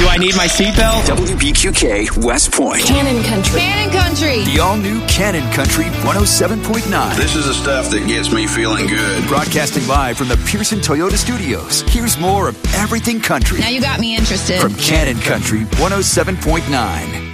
I need my seatbelt? WBQK West Point. Cannon Country. Cannon Country. The all-new Cannon Country 107.9. This is the stuff that gets me feeling good. Broadcasting live from the Pearson Toyota Studios. Here's more of everything country. Now you got me interested. From Cannon Country 107.9.